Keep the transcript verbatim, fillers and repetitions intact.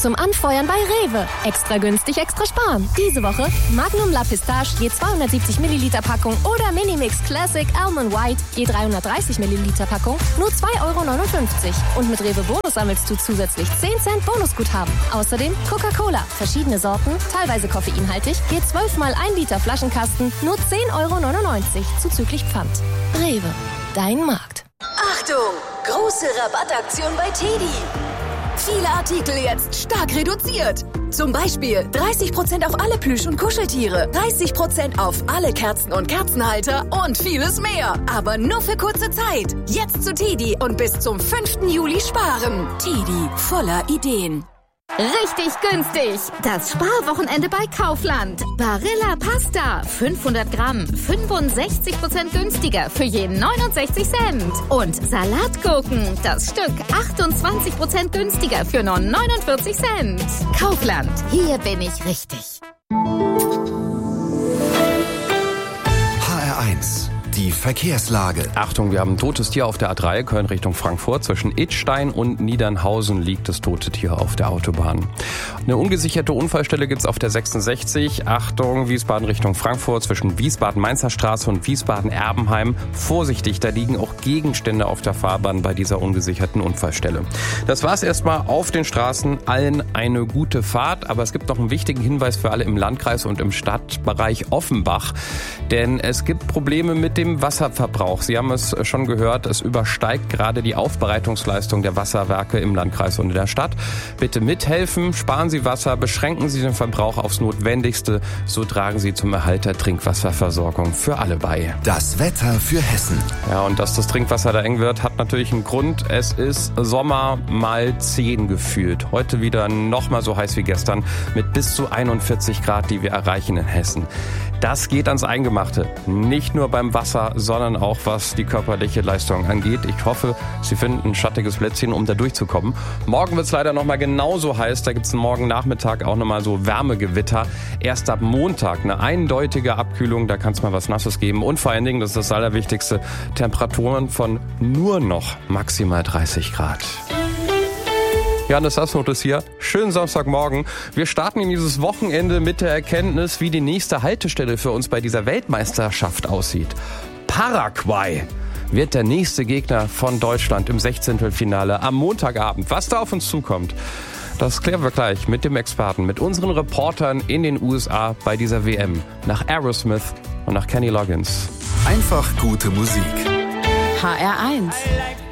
zum Anfeuern bei Rewe. Extra günstig, extra sparen. Diese Woche Magnum La Pistache je zweihundertsiebzig Milliliter Packung oder Minimix Classic Almond White je dreihundertdreißig Milliliter Packung nur zwei Euro neunundfünfzig. Und mit Rewe Bonus sammelst du zusätzlich zehn Cent Bonusguthaben. Außerdem Coca-Cola, verschiedene Sorten, teilweise koffeinhaltig, je zwölf mal ein Liter Flaschenkasten, nur zehn Euro neunundneunzig, zuzüglich Pfand. Rewe, dein Markt. Achtung! Große Rabattaktion bei Teddy. Viele Artikel jetzt stark reduziert. Zum Beispiel dreißig Prozent auf alle Plüsch- und Kuscheltiere, dreißig Prozent auf alle Kerzen und Kerzenhalter und vieles mehr. Aber nur für kurze Zeit. Jetzt zu Teddy und bis zum fünften Juli sparen. Teddy, voller Ideen. Richtig günstig. Das Sparwochenende bei Kaufland. Barilla Pasta. fünfhundert Gramm. fünfundsechzig Prozent günstiger für je neunundsechzig Cent. Und Salatgurken. Das Stück achtundzwanzig Prozent günstiger für nur neunundvierzig Cent. Kaufland. Hier bin ich richtig. H R eins. Die Verkehrslage. Achtung, wir haben ein totes Tier auf der A drei, Köln Richtung Frankfurt. Zwischen Idstein und Niedernhausen liegt das tote Tier auf der Autobahn. Eine ungesicherte Unfallstelle gibt's auf der sechsundsechzig. Achtung, Wiesbaden Richtung Frankfurt zwischen Wiesbaden-Mainzer Straße und Wiesbaden-Erbenheim. Vorsichtig, da liegen auch Gegenstände auf der Fahrbahn bei dieser ungesicherten Unfallstelle. Das war's erstmal auf den Straßen. Allen eine gute Fahrt. Aber es gibt noch einen wichtigen Hinweis für alle im Landkreis und im Stadtbereich Offenbach. Denn es gibt Probleme mit dem Wasserverbrauch. Sie haben es schon gehört, es übersteigt gerade die Aufbereitungsleistung der Wasserwerke im Landkreis und in der Stadt. Bitte mithelfen, sparen Sie Wasser, beschränken Sie den Verbrauch aufs Notwendigste. So tragen Sie zum Erhalt der Trinkwasserversorgung für alle bei. Das Wetter für Hessen. Ja, und dass das Trinkwasser da eng wird, hat natürlich einen Grund. Es ist Sommer mal zehn gefühlt. Heute wieder noch mal so heiß wie gestern mit bis zu einundvierzig Grad, die wir erreichen in Hessen. Das geht ans Eingemachte. Nicht nur beim Wasser, sondern auch was die körperliche Leistung angeht. Ich hoffe, Sie finden ein schattiges Plätzchen, um da durchzukommen. Morgen wird es leider noch mal genauso heiß. Da gibt es morgen Nachmittag auch noch mal so Wärmegewitter. Erst ab Montag eine eindeutige Abkühlung. Da kann es mal was Nasses geben. Und vor allen Dingen, das ist das Allerwichtigste, Temperaturen von nur noch maximal dreißig Grad. Janis Sassnotes hier. Schönen Samstagmorgen. Wir starten in dieses Wochenende mit der Erkenntnis, wie die nächste Haltestelle für uns bei dieser Weltmeisterschaft aussieht. Paraguay wird der nächste Gegner von Deutschland im Sechzehntelfinale am Montagabend. Was da auf uns zukommt, das klären wir gleich mit dem Experten, mit unseren Reportern in den U S A bei dieser W M. Nach Aerosmith und nach Kenny Loggins. Einfach gute Musik. H R eins.